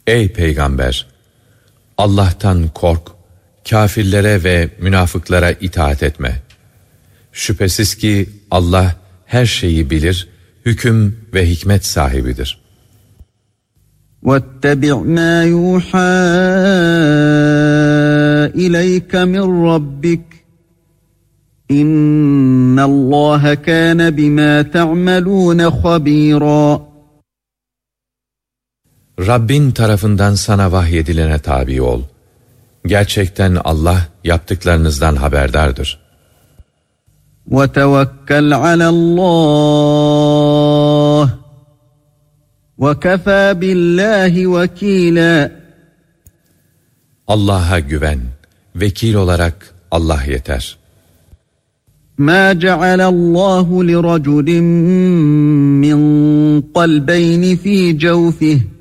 Ey Peygamber! Allah'tan kork, kâfirlere ve münafıklara itaat etme. Şüphesiz ki Allah her şeyi bilir, hüküm ve hikmet sahibidir. وَاتَّبِعْ مَا يُوحَى إِلَيْكَ مِنْ رَبِّكَ إِنَّ اللّٰهَ كَانَ بِمَا تَعْمَلُونَ خَب۪يرًا. Rabbin tarafından sana vahyedilene tabi ol. Gerçekten Allah yaptıklarınızdan haberdardır. وَتَوَكَّلْ عَلَى اللّٰهِ وَكَفَى بِاللّٰهِ وَك۪يلًا. Allah'a güven, vekil olarak Allah yeter. مَا جَعَلَ اللّٰهُ لِرَجُلٍ مِّنْ قَلْبَيْنِ ف۪ي جَوْفِهِ